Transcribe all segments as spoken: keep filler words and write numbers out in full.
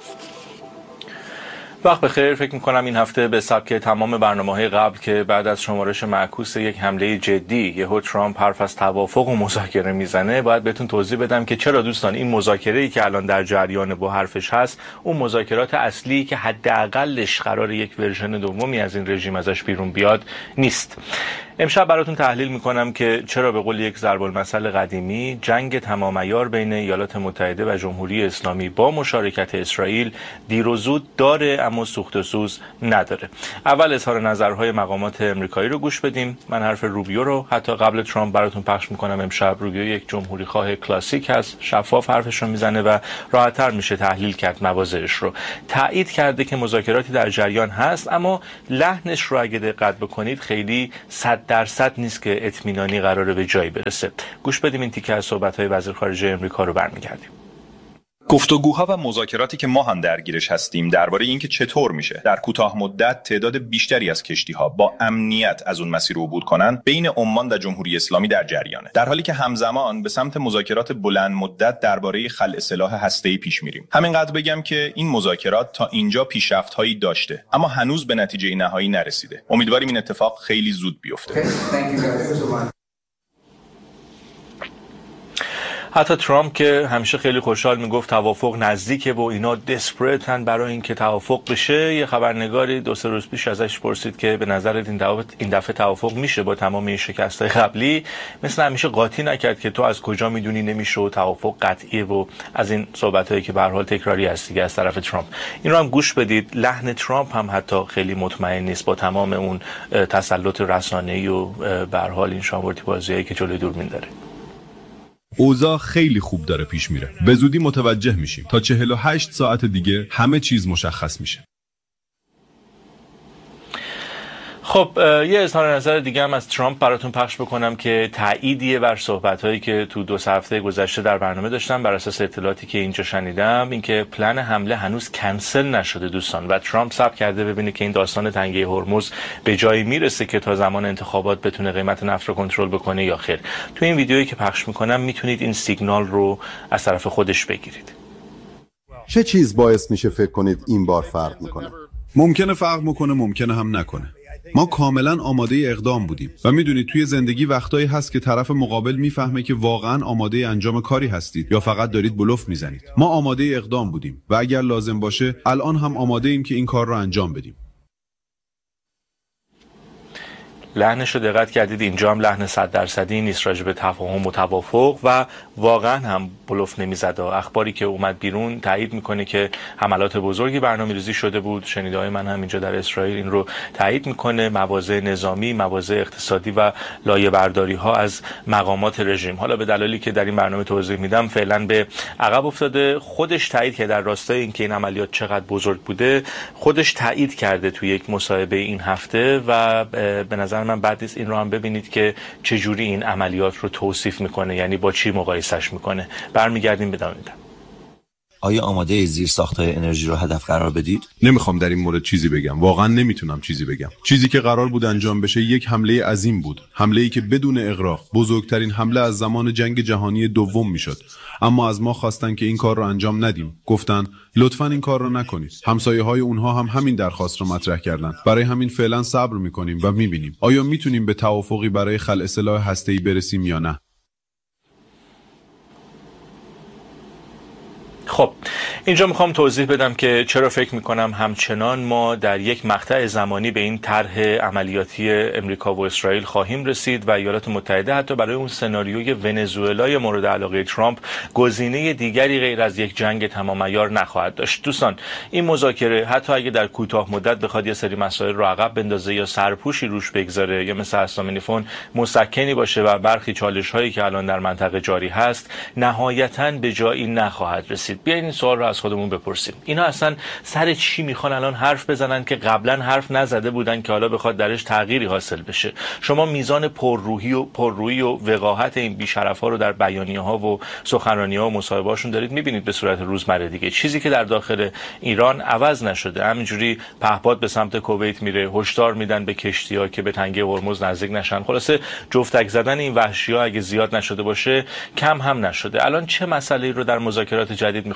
وقت بخیر. فکر میکنم این هفته به سبک تمام برنامه‌های قبل که بعد از شمارش معکوس یک حمله جدی یهو ترامپ حرف از توافق و مذاکره میزنه، باید بهتون توضیح بدم که چرا دوستان این مذاکره‌ای که الان در جریان با حرفش هست اون مذاکرات اصلی که حداقلش قرار یک ورژن دومی از این رژیم ازش بیرون بیاد نیست. امشب براتون تحلیل میکنم که چرا به قول یک ضرب المثل قدیمی جنگ تمام عیار بین ایالات متحده و جمهوری اسلامی با مشارکت اسرائیل دیر و زود داره اما سوخت و سوز نداره. اول اظهار نظرهای مقامات امریکایی رو گوش بدیم. من حرف روبیو رو حتی قبل ترامپ براتون پخش میکنم. امشب روبیو یک جمهوری خواه کلاسیک هست، شفاف حرفش رو میزنه و راحت‌تر میشه تحلیل کرد مواضعش رو. تایید کرده که مذاکراتی در جریان هست، اما لحنش رو اگه دقت بکنید خیلی صد درصد نیست که اطمینانی قراره به جایی برسه. گوش بدیم این تیکه از صحبت‌های وزیر خارجه امریکا رو برمیگردیم. گفتگوها و مذاکراتی که ما هم درگیرش هستیم درباره اینکه چطور میشه در کوتاه مدت تعداد بیشتری از کشتی‌ها با امنیت از اون مسیر عبور کنن بین عمان و جمهوری اسلامی در جریانه، در حالی که همزمان به سمت مذاکرات بلند مدت درباره خلع سلاح هسته‌ای پیش میریم. همینقدر بگم که این مذاکرات تا اینجا پیشرفت‌هایی داشته اما هنوز به نتیجه نهایی نرسیده. امیدواریم این اتفاق خیلی زود بیفته. حتی ترامپ که همیشه خیلی خوشحال میگفت توافق نزدیکه و اینا دسپریتن برای اینکه توافق بشه، یه خبرنگاری دو سه روز پیش ازش پرسید که به نظرت این دفعه توافق میشه با تمام این شکست‌های قبلی؟ مثل همیشه قاطی نکرد که تو از کجا میدونی نمیشه و توافق قطعیه و از این صحبتایی که به هر حال تکراری هست دیگه از طرف ترامپ. این رو هم گوش بدید. لحن ترامپ هم حتی خیلی مطمئن نیست با تمام اون تسلط رسانه‌ای و به هر حال این شامورتی بازیایی که جلوی دوربین داره. اوضاع خیلی خوب داره پیش میره. به زودی متوجه میشیم. تا چهل و هشت ساعت دیگه همه چیز مشخص میشه. خب یه اظهار نظر دیگه هم از ترامپ براتون پخش بکنم که تأییدیه بر صحبت‌هایی که تو دو سه هفته گذشته در برنامه داشتم. بر اساس اطلاعاتی که اینجا شنیدم اینکه پلن حمله هنوز کنسل نشده دوستان و ترامپ صبر کرده ببینه که این داستان تنگه هرمز به جایی میرسه که تا زمان انتخابات بتونه قیمت نفت رو کنترل بکنه یا خیر. تو این ویدیویی که پخش میکنم میتونید این سیگنال رو از طرف خودش بگیرید. چه چیز باعث میشه فکر کنید این بار فرق میکنه؟ ممکنه فرق میکنه، ممکنه هم نکنه. ما کاملا آماده اقدام بودیم و میدونید توی زندگی وقتایی هست که طرف مقابل میفهمه که واقعا آماده انجام کاری هستید یا فقط دارید بلوف میزنید. ما آماده اقدام بودیم و اگر لازم باشه الان هم آماده ایم که این کار رو انجام بدیم. لحنش رو دقت کردید، اینجا هم لحن صد درصدی نیست راجع به تفاهم و توافق و واقعا هم بلوف نمیزد. اخباری که اومد بیرون تایید میکنه که حملات بزرگی برنامه‌ریزی شده بود. شنیده‌های من هم اینجا در اسرائیل این رو تایید میکنه. مواضع نظامی، مواضع اقتصادی و لایه برداری ها از مقامات رژیم. حالا به دلایلی که در این برنامه توضیح میدم فعلا به عقب افتاده. خودش تایید که در راستای اینکه این عملیات چقدر بزرگ بوده خودش تایید کرده توی یک مصاحبه این هفته و به نظر من بعد این رو هم ببینید که چجوری این عملیات رو توصیف میکنه، یعنی با چی مقایسش میکنه. برمیگردیم بدانید. آیا آماده زیرساخت‌های انرژی رو هدف قرار بدید؟ نمیخوام در این مورد چیزی بگم. واقعا نمیتونم چیزی بگم. چیزی که قرار بود انجام بشه یک حمله عظیم بود. حمله‌ای که بدون اغراق بزرگترین حمله از زمان جنگ جهانی دوم میشد. اما از ما خواستن که این کار رو انجام ندیم. گفتن لطفاً این کار رو نکنید. همسایه‌های اونها هم همین درخواست رو مطرح کردن. برای همین فعلا صبر میکنیم و میبینیم آیا میتونیم به توافقی برای خلع سلاح هسته‌ای برسیم یا نه. خب اینجا میخوام توضیح بدم که چرا فکر میکنم همچنان ما در یک مقطع زمانی به این طرح عملیاتی امریکا و اسرائیل خواهیم رسید و ایالات متحده حتی برای اون سناریوی ونزوئلای مورد علاقه ترامپ گزینه دیگری غیر از یک جنگ تمام عیار نخواهد داشت. دوستان این مذاکره حتی اگه در کوتاه مدت بخواد یه سری مسائل رو عقب بندازه یا سرپوشی روش بگذاره یا مثل استامینیفون مسکنی باشه و برخی چالش هایی که الان در منطقه جاری هست نهایتاً به جایی نخواهد رسید. بیاین این سوال رو از خودمون بپرسیم. اینا اصلا سر چی میخوان الان حرف بزنن که قبلا حرف نزده بودن که حالا بخواد درش تغییری حاصل بشه؟ شما میزان پرروحی و پررویی و وقاحت این بی‌شرفا رو در بیانیه‌ها و سخنرانی‌ها و مصاحبه‌هاشون دارید میبینید به صورت روزمره دیگه. چیزی که در داخل ایران عوض نشده. همینجوری پهپاد به سمت کویت میره، هشدار میدن به کشتی‌ها که به تنگه هرمز نزدیک نشن. خلاصه جفتک زدن این وحشی‌ها اگه زیاد نشده باشه کم هم نشده. الان چه مسئله‌ای رو در مذاکرات جدید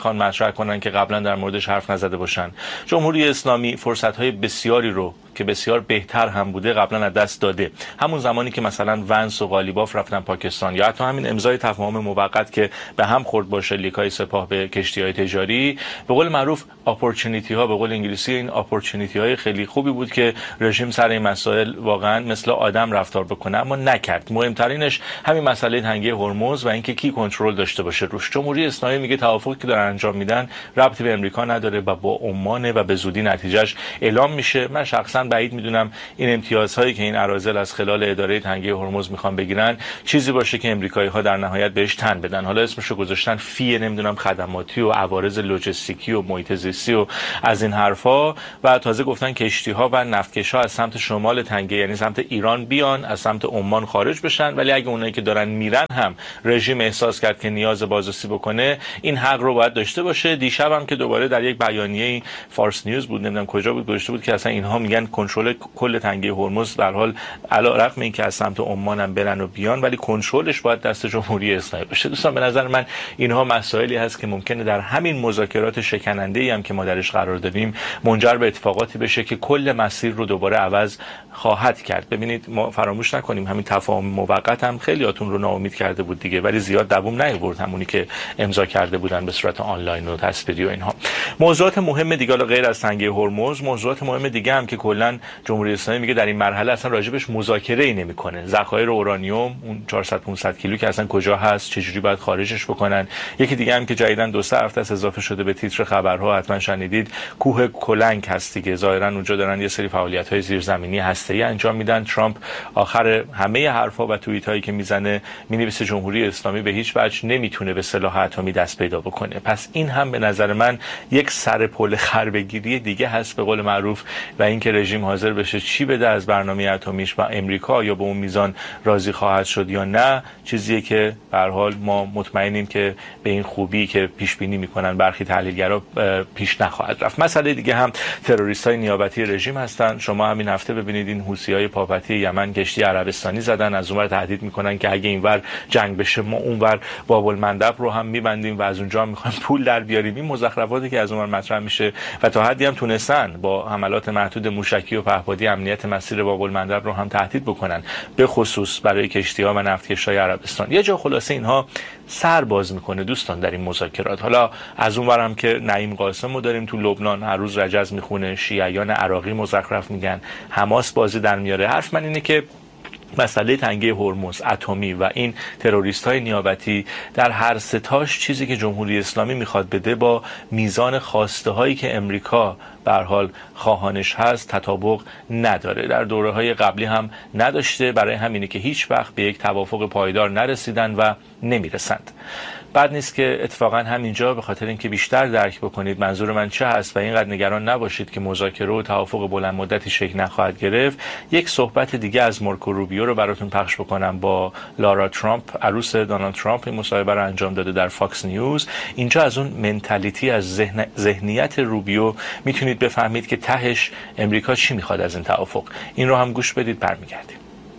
میخوان مطرح کنن که قبلا در موردش حرف نزده باشن. جمهوری اسلامی فرصت‌های بسیاری رو که بسیار بهتر هم بوده قبلا از دست داده. همون زمانی که مثلا ونس و قالیباف رفتن پاکستان، یا حتی همین امضای تفاهم موقت که به هم خورد با شلیک‌های سپاه به کشتی‌های تجاری، به قول معروف اپورتونیتی ها، به قول انگلیسی این اپورتونیتی های خیلی خوبی بود که رژیم سر این مسائل واقعا مثل آدم رفتار بکنه، اما نکرد. مهمترینش همین مسئله تنگه هرمز و اینکه کی کنترل داشته باشه روش. جمهوری اسلامی میگه توافقی که دارن انجام میدن ربطی به امریکا نداره و با عمان و به زودی نتیجهش اعلام میشه. من شخصا بعید میدونم این امتیازهایی که این اراذل از خلال اداره تنگه هرمز میخوان بگیرن چیزی باشه که امریکایی‌ها در نهایت بهش تن بدن. حالا اسمشو گذاشتن فی نمیدونم خدماتی و عوارض لوجستیکی و محیط زیستی و از این حرفا، و تازه گفتن کشتی‌ها و نفتکش‌ها از سمت شمال تنگه یعنی سمت ایران بیان، از سمت عمان خارج بشن، ولی اگه اونایی که دارن میرن هم رژیم احساس کرد که نیاز بازرسی بکنه این حق رو باید داشته باشه. دیشب هم که دوباره در یک بیانیه فارس نیوز بود نمیدونم کجا بود گذاشته بود که اصلا اینها میگن کنترل کل تنگه هرمز در حال علیرغم اینکه از سمت عمان هم برن و بیان ولی کنترلش باید دست جمهوری اسلامی باشه. دوستان به نظر من اینها مسائلی هست که ممکنه در همین مذاکرات شکننده‌ای هم که ما درش قرار دادیم منجر به اتفاقاتی بشه که کل مسیر رو دوباره عوض خواهد کرد. ببینید ما فراموش نکنیم همین تفاهم موقت هم خیلیاتون رو ناامید کرده بود دیگه، ولی زیاد دوام نیاورد، همونی که امضا کرده بودن به صورت آنلاین و تصویری و اینها. موضوعات مهم دیگه غیر از تنگه هرمز، موضوعات مهم دیگه هم که کلا جمهوری اسلامی میگه در این مرحله اصلا راجبش مذاکره ای نمیکنه. ذخایر اورانیوم اون چهارصد پانصد کیلو که اصلا کجا هست، چجوری باید خارجش بکنن. یکی دیگه هم که جدیداً دو سه هفته اضافه شده به تیتر خبرها، حتما شنیدید، کوه کلنگ هست دیگه. ظاهرا اونجا دارن یه سری فعالیت‌های زیرزمینی هسته‌ای انجام میدن. ترامپ آخر همه حرفا و توییتایی که میزنه می‌نویسه جمهوری اسلامی به هیچ وجه نمیتونه به سلاح اتمی دست پیدا بکنه. پس این هم به نظر من یک سر پل خربگیری دیگه هست به قول معروف، و اینکه رژیم حاضر بشه چی بده از برنامه اتمیش و امریکا یا به اون میزان راضی خواهد شد یا نه، چیزیه که به هر حال ما مطمئنیم که به این خوبی که پیش بینی میکنن برخی تحلیلگرا پیش نخواهد رفت. مسئله دیگه هم تروریستای نیابتی رژیم هستن. شما همین هفته ببینید این حوثیای پاپتی یمن کشتی عربستانی زدن، از اونور تهدید میکنن که اگه اینور جنگ بشه ما اونور باب المندب رو هم میبندیم و از اونجا میخوایم پول در بیاریم. این مزخرفاتی که از اونور مطرح میشه و تا حدی هم تونستن با حملات محدود موشکی و پهپادی امنیت مسیر باب المندب رو هم تهدید بکنن، به خصوص برای کشتی‌ها و نفتکش‌های عربستان. یه جا خلاصه اینها سر باز میکنه دوستان در این مذاکرات. حالا از اون ورم که نعیم قاسم رو داریم تو لبنان هر روز رجز میخونه، شیعیان عراقی مزخرف میگن، حماس بازی در میاره. حرف من اینه که مسئله تنگه هرمز، اتمی و این تروریست‌های نیابتی در هر ستاش چیزی که جمهوری اسلامی میخواد بده با میزان خواسته‌هایی که امریکا به هر حال خواهانش هست تطابق نداره. در دوره‌های قبلی هم نداشته، برای همینه که هیچ وقت به یک توافق پایدار نرسیدن و نمیرسند. بعد نیست که اتفاقا همینجا به خاطر اینکه بیشتر درک بکنید منظور من چه هست و اینقدر نگران نباشید که مذاکره و توافق بلند مدتی شکل نخواهد گرفت، یک صحبت دیگه از مارکو روبیو رو براتون پخش بکنم با لارا ترامپ، عروس دونالد ترامپ. این مصاحبه رو انجام داده در فاکس نیوز. اینجا از اون منتالیتی، از ذهن... ذهنیت روبیو میتونید بفهمید که تهش امریکا چی میخواد از این توافق. این رو هم گوش بدید برمیگردیم.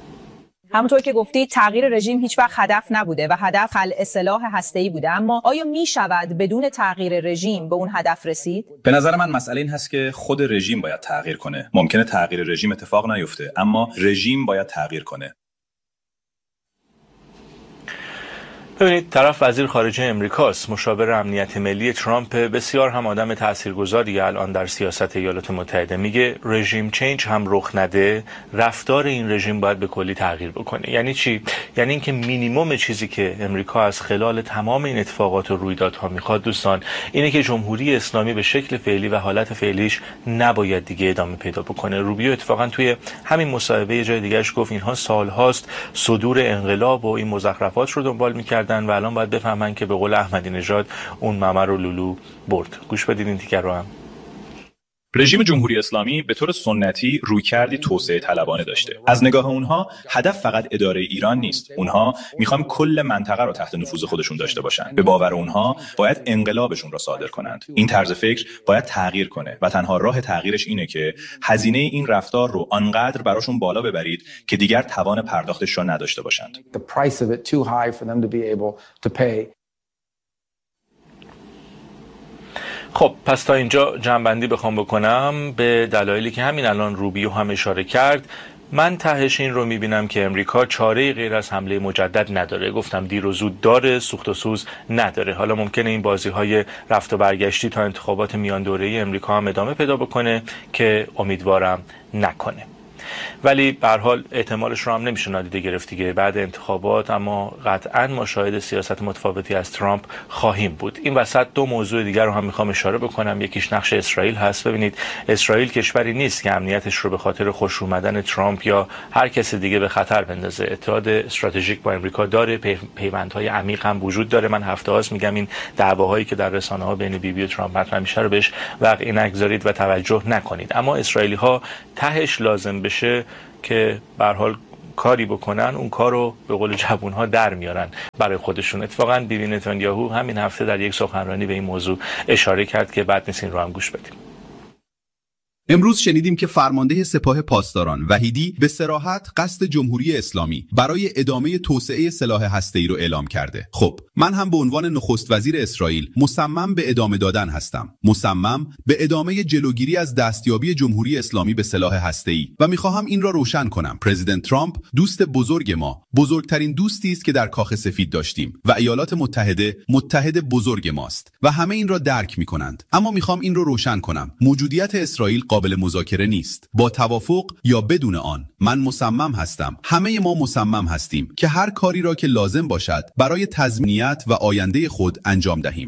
همونطور که گفتی تغییر رژیم هیچ وقت هدف نبوده و هدف خلع سلاح هسته‌ای بوده، اما آیا می شود بدون تغییر رژیم به اون هدف رسید؟ به نظر من مسئله این هست که خود رژیم باید تغییر کنه. ممکنه تغییر رژیم اتفاق نیفته، اما رژیم باید تغییر کنه. ببینید، طرف وزیر خارجه امریکاست، مشاور امنیت ملی ترامپ، بسیار هم آدم تاثیرگذاری الان در سیاست ایالات متحده. میگه رژیم چینج هم رخ نده، رفتار این رژیم باید به کلی تغییر بکنه. یعنی چی؟ یعنی اینکه مینیمم چیزی که امریکا از خلال تمام این اتفاقات و رویدادها میخواد دوستان اینه که جمهوری اسلامی به شکل فعلی و حالت فعلیش نباید دیگه ادامه پیدا بکنه. روبیو اتفاقا توی همین مصاحبه جای دیگه‌اش گفت اینها سالهاست صدور انقلاب و این مزخرفات رو دنبال می‌کردن و الان باید بفهمن که به قول احمدی نژاد اون ممر رو لولو برد. گوش بدید این تیکر رو هم. رژیم جمهوری اسلامی به طور سنتی رویکردی توسعه طلبانه داشته. از نگاه اونها هدف فقط اداره ایران نیست. اونها میخوان کل منطقه رو تحت نفوذ خودشون داشته باشن. به باور اونها باید انقلابشون رو صادر کنند. این طرز فکر باید تغییر کنه و تنها راه تغییرش اینه که هزینه این رفتار رو آنقدر براشون بالا ببرید که دیگر توان پرداختش رو نداشته باشند. The price of it too high for them to be able to pay. خب پس تا اینجا جمع‌بندی بخوام بکنم به دلایلی که همین الان روبیو هم اشاره کرد، من تهش این رو میبینم که امریکا چاره غیر از حمله مجدد نداره. گفتم دیر و زود داره، سوخت و سوز نداره. حالا ممکنه این بازی های رفت و برگشتی تا انتخابات میان دوره‌ای امریکا هم ادامه پیدا بکنه که امیدوارم نکنه. ولی به هر حال احتمالش رو هم نمیشه نادیده گرفت دیگه بعد انتخابات، اما قطعا ما شاهد سیاست متفاوتی از ترامپ خواهیم بود. این وسط دو موضوع دیگر رو هم میخوام اشاره بکنم. یکیش نقش اسرائیل هست. ببینید اسرائیل کشوری نیست که امنیتش رو به خاطر خوش اومدن ترامپ یا هر کس دیگه به خطر بندازه. اتحاد استراتژیک با امریکا داره، پیوندهای عمیق هم وجود داره. من هفته هاست میگم این دعواهایی که در رسانه‌ها بین بیبی و ترامپ مطرح میشه رو بهش وقع نگذارید و توجه نکنید. اما اسرائیلی ها تهش لازم بشه که به هر حال کاری بکنن، اون کار رو به قول جوان‌ها در میارن برای خودشون. اتفاقا بیبی نتانیاهو همین هفته در یک سخنرانی به این موضوع اشاره کرد که بعد نیست این رو هم گوش بدیم. امروز شنیدیم که فرمانده سپاه پاسداران وحیدی به صراحت قصد جمهوری اسلامی برای ادامه توسعه سلاح هسته‌ای رو اعلام کرده. خب من هم به عنوان نخست وزیر اسرائیل مصمم به ادامه دادن هستم. مصمم به ادامه جلوگیری از دستیابی جمهوری اسلامی به سلاح هسته‌ای و میخواهم این را روشن کنم. پرزیدنت ترامپ دوست بزرگ ما، بزرگترین دوستی است که در کاخ سفید داشتیم و ایالات متحده متحد بزرگ ماست و همه این را درک میکنند. اما میخوام این را روشن کنم. موجودیت اسرائیل قابل مذاکره نیست. با توافق یا بدون آن من مصمم هستم، همه ما مصمم هستیم که هر کاری را که لازم باشد برای تضمینیت و آینده خود انجام دهیم.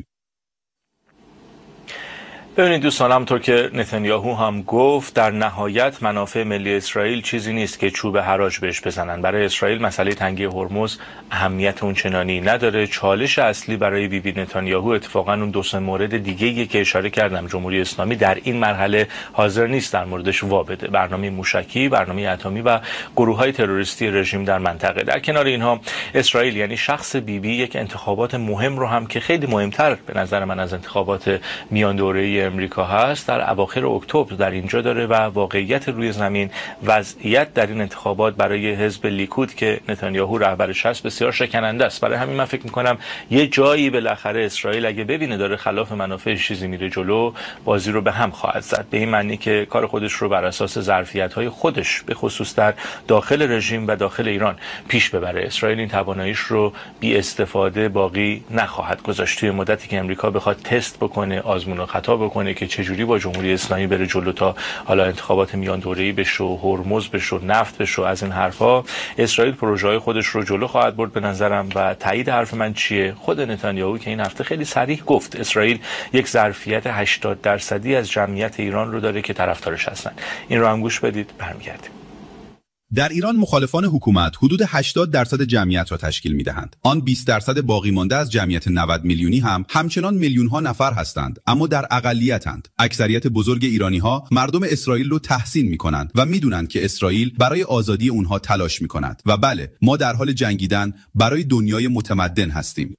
ببینید دوستان، همونطور که نتانیاهو هم گفت، در نهایت منافع ملی اسرائیل چیزی نیست که چوب حراج بهش بزنن. برای اسرائیل مسئله تنگی هرمز اهمیت اونچنانی نداره. چالش اصلی برای بیبی نتانیاهو اتفاقا اون دو سه مورد دیگه‌ایه که اشاره کردم. جمهوری اسلامی در این مرحله حاضر نیست در موردش وا بده. برنامه موشکی، برنامه اتمی و گروه‌های تروریستی رژیم در منطقه. در کنار اینها اسرائیل یعنی شخص بیبی یک انتخابات مهم رو هم که خیلی مهمتر به نظر من از انتخابات میان دوره‌ای امریکا هست در اواخر اکتبر در اینجا داره و واقعیت روی زمین، وضعیت در این انتخابات برای حزب لیکود که نتانیاهو رهبرش هست بسیار شکننده است. برای همین من فکر می‌کنم یه جایی بالاخره اسرائیل اگه ببینه داره خلاف منافعش چیزی میره جلو، بازی رو به هم خواهد زد. به این معنی که کار خودش رو بر اساس ظرفیت‌های خودش به خصوص در داخل رژیم و داخل ایران پیش ببره. اسرائیل این تواناییش رو بی استفاده باقی نخواهد گذاشت. توی مدتی که امریکا بخواد تست بکنه، آزمون و خطا بکنه که چجوری با جمهوری اسلامی بره جلو تا حالا انتخابات میان دوره‌ای بشه و هرمز بشه و نفت بشه از این حرفا، اسرائیل پروژه‌های خودش رو جلو خواهد برد به نظرم. و تایید حرف من چیه؟ خود نتانیاهو که این هفته خیلی صریح گفت اسرائیل یک ظرفیت هشتاد درصدی از جمعیت ایران رو داره که طرفدارش هستن. این رو هم گوش بدید، برمیگردیم. در ایران مخالفان حکومت حدود هشتاد درصد جمعیت را تشکیل می‌دهند. آن بیست درصد باقی مانده از جمعیت نود میلیونی هم همچنان میلیون‌ها نفر هستند، اما در اقلیت‌اند. اکثریت بزرگ ایرانی‌ها مردم اسرائیل رو تحسین می‌کنند و می‌دونند که اسرائیل برای آزادی اونها تلاش می‌کند و بله، ما در حال جنگیدن برای دنیای متمدن هستیم.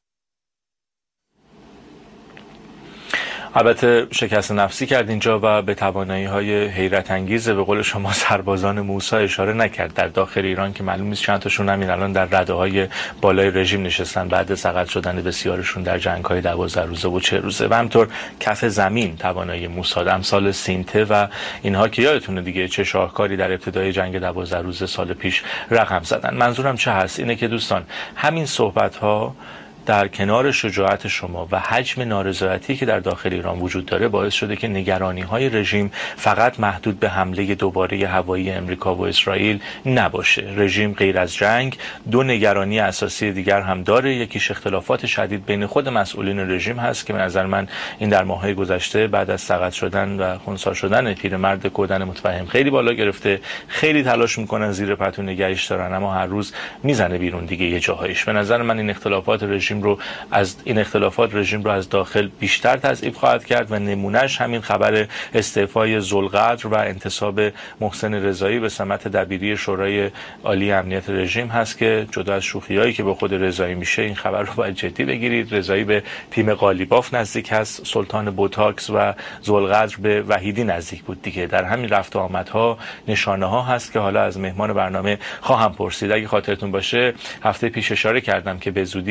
البته شکست نفسی کرد اینجا و به توانایی‌های حیرت انگیز به قول شما سربازان موسی اشاره نکرد در داخل ایران که معلوم نیست چند تاشون همین الان در رده‌های بالای رژیم نشستن بعد سقط شدن بسیارشون در جنگ‌های دوازده روزه و چه روزه. و همینطور کف زمین توانایی موسی، امثال سینته و اینها که یادتونه دیگه چه شاهکاری در ابتدای جنگ دوازده روزه سال پیش رقم زدن. منظورم چه هست؟ اینه که دوستان همین صحبت‌ها در کنار شجاعت شما و حجم نارضایتی که در داخل ایران وجود داره باعث شده که نگرانی‌های رژیم فقط محدود به حمله دوباره هوایی امریکا و اسرائیل نباشه. رژیم غیر از جنگ دو نگرانی اساسی دیگر هم داره. یکیش اختلافات شدید بین خود مسئولین رژیم هست که به نظر من این در ماه‌های گذشته بعد از سقط شدن و خنثی شدن پیرمرد کودن متفهم خیلی بالا گرفته. خیلی تلاش میکنن زیر پتو نگهش دارن اما هر روز میزنه بیرون دیگه یه جاهایش. به نظر من این اختلافات رژیم رو از این اختلافات رژیم رو از داخل بیشتر تضعیف خواهد کرد و نمونهش همین خبر استعفای ذوالقدر و انتصاب محسن رضایی به سمت دبیری شورای عالی امنیت رژیم هست که جدا از شوخیایی که به خود رضایی میشه این خبر رو باید جدی بگیرید. رضایی به تیم قالیباف نزدیک هست، سلطان بوتاکس و ذوالقدر به وحیدی نزدیک بود دیگه. در همین رفت و آمدها نشانه ها هست که حالا از مهمان برنامه خواهم پرسید. اگه خاطرتون باشه هفته پیش اشاره کردم که به زودی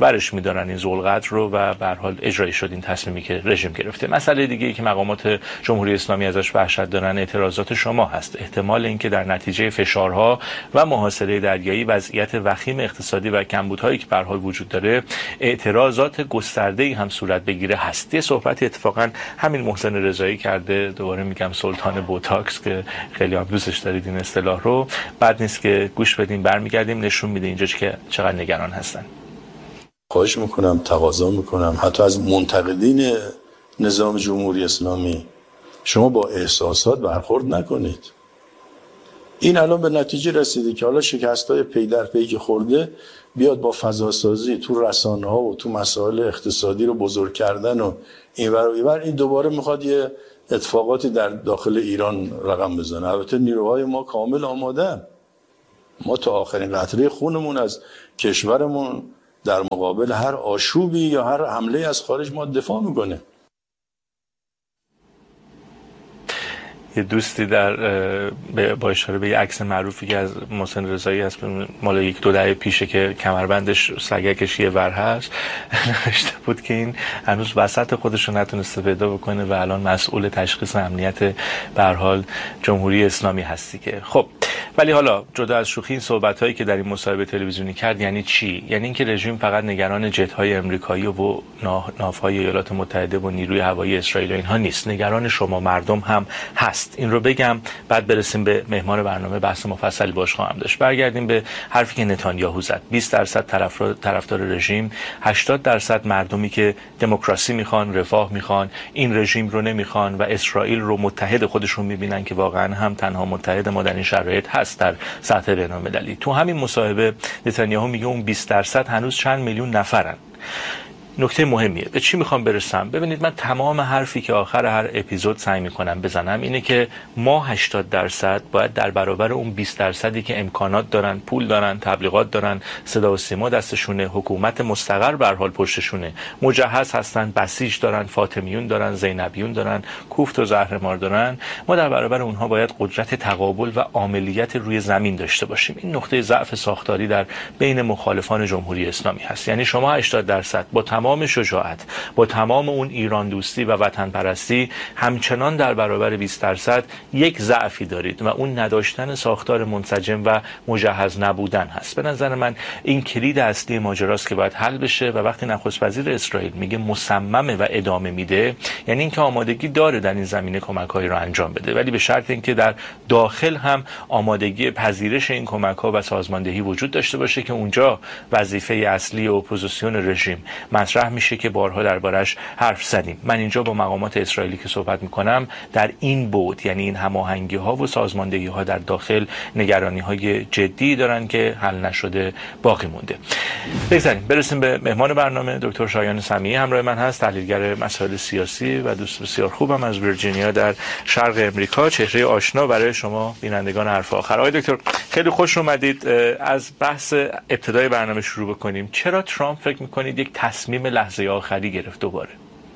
برش می‌دارن این ذوالقدر رو و به هر حال اجرایی شد این تصمیمی که رژیم گرفته. مسئله دیگه‌ای که مقامات جمهوری اسلامی ازش وحشت دارن اعتراضات شما هست. احتمال اینکه در نتیجه فشارها و محاصره دریایی وضعیت وخیم اقتصادی و کمبودهایی که به هر حال وجود داره اعتراضات گسترده‌ای هم صورت بگیره هست. یه صحبتی اتفاقا همین محسن رضایی کرده، دوباره میگم سلطان بوتاکس که خیلی هم دوستش دارید این اصطلاح رو، بعد نیست که گوش بدیم برمیگردیم نشون میده اینجا که چقدر نگران هستن. خواهش میکنم، تقاضا میکنم حتی از منتقدین نظام جمهوری اسلامی شما با احساسات برخورد نکنید. این الان به نتیجه رسیده که حالا شکست‌های پی در پی که خورده بیاد با فضاسازی تو رسانه‌ها و تو مسائل اقتصادی رو بزرگ کردن و اینور و اینور، این دوباره میخواد یه اتفاقاتی در داخل ایران رقم بزنه. البته نیروهای ما کامل آمادن، ما تا آخرین قطره خونمون از کشورمون در مقابل هر آشوبی یا هر حمله از خارج ما دفاع میکنه. یه دوستی در با اشاره به یه عکس معروفی که از محسن رضایی هست مال یک دو دهه پیشه که کمربندش سگکش یه ور هست نوشته بود که این هنوز وسط خودش رو نتونسته پیدا بکنه و الان مسئول تشخیص امنیت به هر حال جمهوری اسلامی هستی که خب. ولی حالا جدا از شوخی، این صحبت‌هایی که در این مصاحبه تلویزیونی کرد یعنی چی؟ یعنی اینکه رژیم فقط نگران جت‌های آمریکایی و ناوهای ایالات متحده و نیروی هوایی اسرائیل و اینها نیست، نگران شما مردم هم هست. این رو بگم بعد برسیم به مهمان برنامه، بحث مفصلی باش خواهم داشت. برگردیم به حرفی که نتانیاهو زد. بیست درصد طرفدار رژیم، هشتاد درصد مردمی که دموکراسی میخوان، رفاه میخوان، این رژیم رو نمیخوان و اسرائیل رو متحد خودشون میبینن که واقعا هم تنها متحد ما در این شرایط هست در سطح بین‌المللی. تو همین مصاحبه نتانیاهو میگه اون بیست درصد هنوز چند میلیون نفرن. نکته مهمیه. به چی میخوام برسم؟ ببینید، من تمام حرفی که آخر هر اپیزود سعی میکنم بزنم اینه که ما هشتاد درصد باید در برابر اون بیست درصدی که امکانات دارن، پول دارن، تبلیغات دارن، صدا و سیما دستشونه، حکومت مستقر به هر حال پشتشونه، مجهز هستن، بسیج دارن، فاطمیون دارن، زینبیون دارن، کوفت و زهرمار دارن، ما در برابر اونها باید قدرت تقابل و عاملیت روی زمین داشته باشیم. این نقطه ضعف ساختاری در بین مخالفان جمهوری اسلامی هست. یعنی شما هشتاد درصد با تمام شجاعت، با تمام اون ایران دوستی و وطن پرستی، همچنان در برابر بیست درصد یک ضعفی دارید و اون نداشتن ساختار منسجم و مجهز نبودن هست. به نظر من این کلید اصلی ماجراست که باید حل بشه و وقتی نخست وزیر اسرائیل میگه مصممه و ادامه میده، یعنی اینکه آمادگی داره در این زمینه کمک‌هایی رو انجام بده، ولی به شرط اینکه در داخل هم آمادگی پذیرش این کمک‌ها و سازماندهی وجود داشته باشه که اونجا وظیفه اصلی اپوزیسیون رژیم مطرح میشه که بارها دربارش حرف زدیم. من اینجا با مقامات اسرائیلی که صحبت میکنم در این بود، یعنی این هماهنگی ها و سازماندهی ها در داخل نگرانی های جدی دارن که حل نشده باقی مونده. بگذاریم برسیم به مهمان برنامه. دکتر شایان سمیعی همراه من هست، تحلیلگر مسائل سیاسی و دوست بسیار خوبم از ویرجینیا در شرق امریکا، چهره آشنا برای شما بینندگان حرف آخر. آقای دکتر خیلی خوش اومدید. از بحث ابتدای برنامه شروع بکنیم. چرا ترامپ فکر میکنید یک تصمیم لحظه آخری گرفت دوباره؟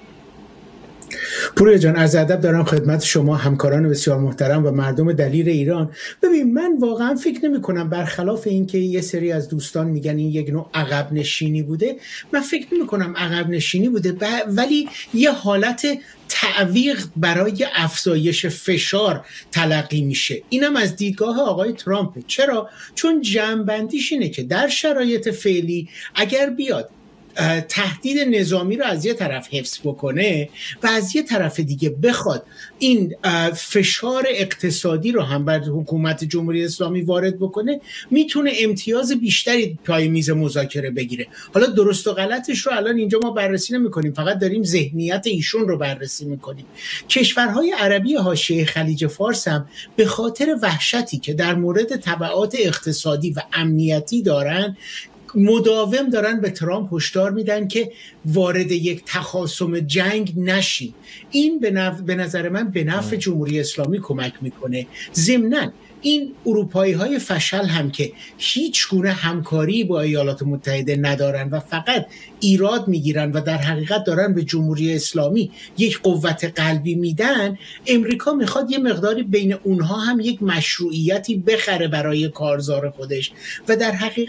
پوریا جان، از ادب دارم خدمت شما، همکاران بسیار محترم و مردم دلیر ایران. ببین، من واقعا فکر نمی کنم، برخلاف این که یه سری از دوستان میگن این یک نوع عقب نشینی بوده، من فکر نمی کنم عقب نشینی بوده، ولی یه حالت تعویق برای افزایش فشار تلقی میشه. اینم از دیدگاه آقای ترامپ. چرا؟ چون جمع‌بندیش اینه که در شرایط فعلی اگر بیاد تهدید نظامی رو از یه طرف حفظ بکنه و از یه طرف دیگه بخواد این فشار اقتصادی رو هم بر حکومت جمهوری اسلامی وارد بکنه، میتونه امتیاز بیشتری پای میز مذاکره بگیره. حالا درست و غلطش رو الان اینجا ما بررسی نمی‌کنیم، فقط داریم ذهنیت ایشون رو بررسی می‌کنیم. کشورهای عربی حاشیه خلیج فارس هم به خاطر وحشتی که در مورد تبعات اقتصادی و امنیتی دارن، مداوم دارن به ترامپ هشدار میدن که وارد یک تخاصم جنگ نشین. این به, نف... به نظر من به نفع جمهوری اسلامی کمک میکنه. ضمناً این اروپایی های فشل هم که هیچ گونه همکاری با ایالات متحده ندارن و فقط ایراد میگیرن و در حقیقت دارن به جمهوری اسلامی یک قوت قلبی میدن، امریکا میخواد یه مقداری بین اونها هم یک مشروعیتی بخره برای کارزار خودش و در حقیقت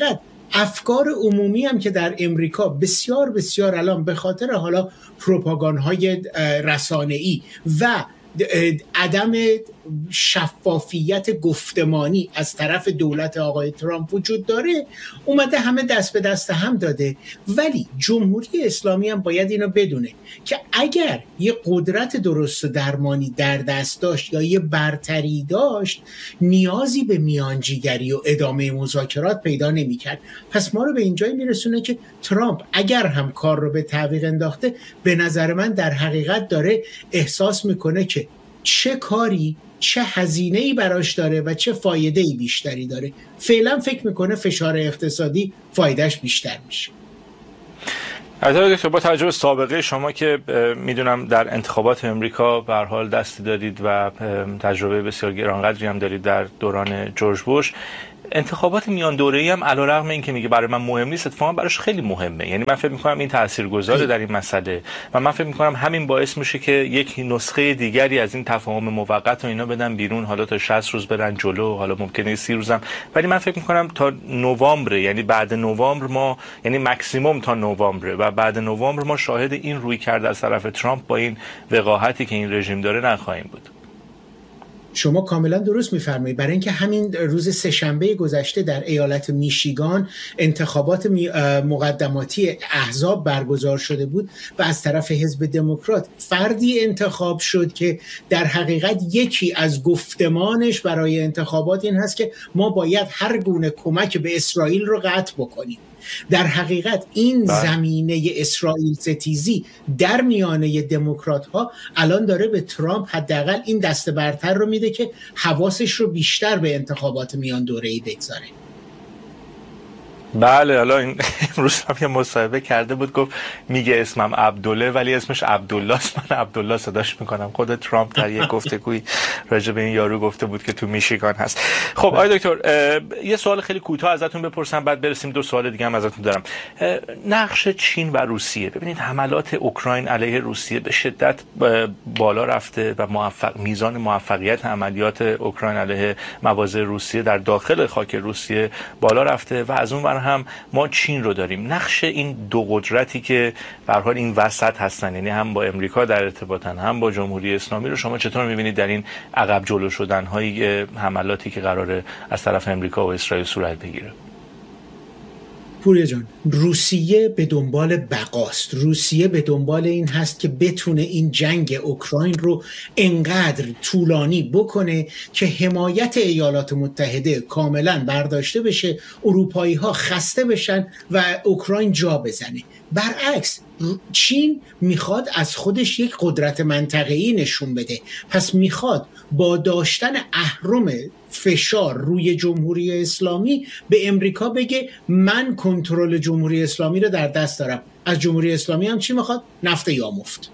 افکار عمومی هم که در امریکا بسیار بسیار الان به خاطر حالا پروپاگاندهای رسانه‌ای و عدم شفافیت گفتمانی از طرف دولت آقای ترامپ وجود داره، اومده همه دست به دست هم داده. ولی جمهوری اسلامی هم باید اینو بدونه که اگر یه قدرت درست و درمانی در دست داشت یا یه برتری داشت، نیازی به میانجیگری و ادامه مذاکرات پیدا نمی‌کرد. پس ما رو به اینجایی میرسونه که ترامپ اگر هم کار رو به تعویق انداخته، به نظر من در حقیقت داره احساس میکنه که چه کاری چه هزینه‌ای براش داره و چه فایده‌ای بیشتری داره. فعلا فکر میکنه فشار اقتصادی فایدهش بیشتر میشه. البته با توجه به سابقه شما که میدونم در انتخابات امریکا به هر حال دستی دارید و تجربه بسیار گرانقدری هم دارید در دوران جورج بوش، انتخابات میان دوره‌ای هم علیرغم اینکه میگه برای من مهم نیست، اتفاقا براش خیلی مهمه. یعنی من فکر می‌کنم این تاثیرگذاره در این مسئله و من فکر می‌کنم همین باعث میشه که یک نسخه دیگری از این تفاهم موقت و اینا بدن بیرون، حالا تا شصت روز برن جلو، حالا ممکنه سی روزم، ولی من فکر می‌کنم تا نوامبر، یعنی بعد نوامبر ما، یعنی ماکسیمم تا نوامبر و بعد نوامبر ما شاهد این روی کرده از طرف ترامپ با این وقاحتی که این رژیم داره نخواهیم بود. شما کاملا درست میفرمایید، برای اینکه همین روز سه‌شنبه گذشته در ایالت میشیگان انتخابات مقدماتی احزاب برگزار شده بود و از طرف حزب دموکرات فردی انتخاب شد که در حقیقت یکی از گفتمانش برای انتخابات این هست که ما باید هر گونه کمک به اسرائیل رو قطع بکنیم. در حقیقت این بله. زمینه اسرائیل ستیزی در میانه دموکرات ها الان داره به ترامپ حداقل این دست برتر رو میده که حواسش رو بیشتر به انتخابات میان دوره‌ای بگذاره. بله، حالا این امروز هم یه مصاحبه کرده بود، گفت میگه اسمم عبدالله ولی اسمش عبدالله است، من عبدالله صداش میکنم. خود ترامپ در یک گفتگویی راجع به این یارو گفته بود که تو میشیگان هست. خب آقای دکتر، یه سوال خیلی کوتاه ازتون بپرسم بعد برسیم دو سوال دیگه هم ازتون دارم. نقش چین و روسیه، ببینید حملات اوکراین علیه روسیه به شدت بالا رفته و موفق میزان موفقیت عملیات اوکراین علیه مواضع روسیه در داخل خاک روسیه بالا رفته و از اون هم ما چین رو داریم. نقش این دو قدرتی که به هر حال این وسط هستن، یعنی هم با امریکا در ارتباطن هم با جمهوری اسلامی، رو شما چطور می‌بینید در این عقب جلو شدن های حملاتی که قراره از طرف امریکا و اسرائیل صورت بگیره؟ پوریا جان، روسیه به دنبال بقاست. روسیه به دنبال این هست که بتونه این جنگ اوکراین رو انقدر طولانی بکنه که حمایت ایالات متحده کاملا برداشته بشه، اروپایی ها خسته بشن و اوکراین جا بزنه. برعکس چین میخواد از خودش یک قدرت منطقه‌ای نشون بده، پس میخواد با داشتن اهرم فشار روی جمهوری اسلامی به امریکا بگه من کنترل جمهوری اسلامی رو در دست دارم. از جمهوری اسلامی هم چی میخواد؟ نفت یا مفت.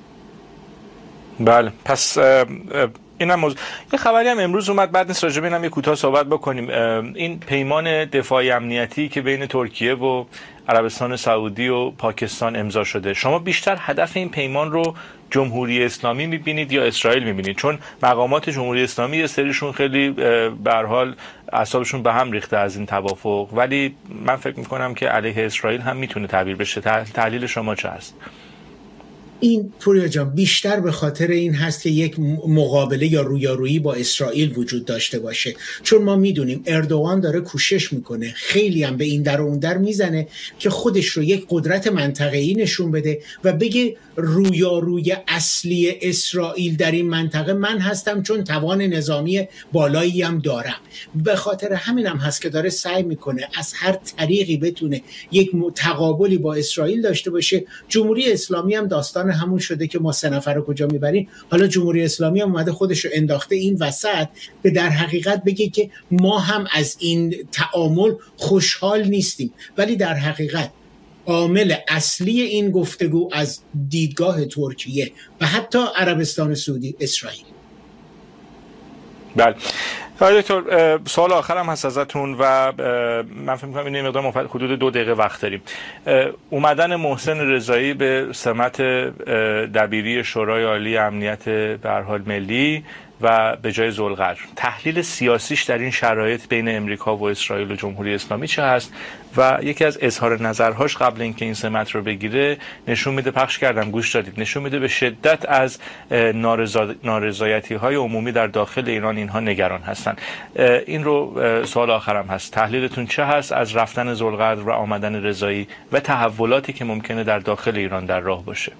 بله، پس اینم موضوع. یه خبری هم امروز اومد، بعد نیست راجع به اینم یه کوتاه صحبت بکنیم. این پیمان دفاعی امنیتی که بین ترکیه و عربستان سعودی و پاکستان امضا شده، شما بیشتر هدف این پیمان رو جمهوری اسلامی میبینید یا اسرائیل میبینید؟ چون مقامات جمهوری اسلامی یه سریشون خیلی به هر حال اعصابشون به هم ریخته از این توافق، ولی من فکر میکنم که علیه اسرائیل هم میتونه تعبیر بشه. تحلیل شما چه هست؟ این پوریا جان بیشتر به خاطر این هست که یک مقابله یا رویارویی با اسرائیل وجود داشته باشه، چون ما میدونیم اردوغان داره کوشش میکنه، خیلی هم به این در و اون در میزنه که خودش رو یک قدرت منطقه‌ای نشون بده و بگه رویاروی اصلی اسرائیل در این منطقه من هستم، چون توان نظامی بالایی هم دارم. به خاطر همین هم هست که داره سعی میکنه از هر طریقی بتونه یک تقابلی با اسرائیل داشته باشه. جمهوری اسلامی هم داستان همون شده که ما سه نفر رو کجا میبریم. حالا جمهوری اسلامی هم اومده خودش رو انداخته این وسط به در حقیقت بگه که ما هم از این تعامل خوشحال نیستیم، ولی در حقیقت عامل اصلی این گفتگو از دیدگاه ترکیه و حتی عربستان سعودی اسرائیل. بله آقای دکتر، سوال آخرم هست ازتون و من فکر می‌کنم این مقدار مفصل حدود دو دقیقه وقت داریم. اومدن محسن رضایی به سمت دبیری شورای عالی امنیت به هر حال ملی و به جای ذوالقرن. تحلیل سیاسیش در این شرایط بین امریکا و اسرائیل و جمهوری اسلامی چه هست؟ و یکی از اظهار نظرهاش قبل اینکه این سمت رو بگیره نشون میده، پخش کردم گوش دادید، نشون میده به شدت از نارضا... نارضایتی های عمومی در داخل ایران اینها نگران هستن. این رو سوال آخرم هست، تحلیلتون چه هست از رفتن ذوالقرن و آمدن رضایی و تحولاتی که ممکنه در داخل ایران در راه باشه؟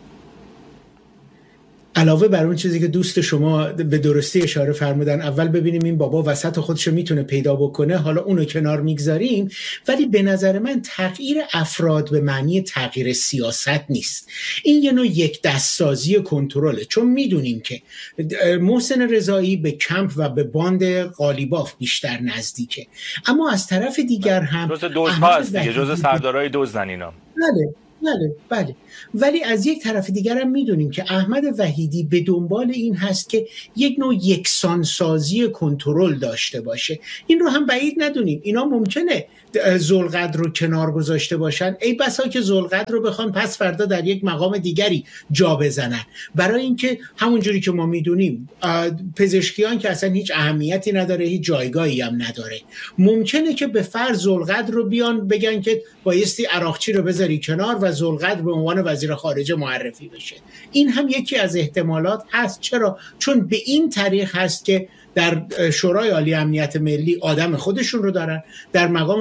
علاوه بر اون چیزی که دوست شما به درستی اشاره فرمودن، اول ببینیم این بابا وسط خودشو میتونه پیدا بکنه، حالا اونو کنار میگذاریم. ولی به نظر من تغییر افراد به معنی تغییر سیاست نیست. این یه نوع یک دستسازی کنترله، چون میدونیم که محسن رضایی به کمپ و به باند قالیباف بیشتر نزدیکه، اما از طرف دیگر هم جز دوزها هست دیگه، جز سردارای دزدن اینا. بله بله بله ولی از یک طرف دیگر هم میدونیم که احمد وحیدی به دنبال این هست که یک نوع یکسانسازی کنترل داشته باشه. این رو هم بعید ندونیم، اینا ممکنه ذوالقرن رو کنار گذاشته باشن، ای بسا که ذوالقرن رو بخوان پس فردا در یک مقام دیگری جا بزنن، برای اینکه همونجوری که ما میدونیم پزشکیان که اصلا هیچ اهمیتی نداره، هیچ جایگاهی هم نداره، ممکنه که به فرض ذوالقرن رو بیان بگن که بایستی عراقچی رو بذاری کنار و ذوالقرن به عنوان وزیر خارجه معرفی بشه. این هم یکی از احتمالات هست. چرا؟ چون به این طریق هست که در شورای عالی امنیت ملی آدم خودشون رو دارن، در مقام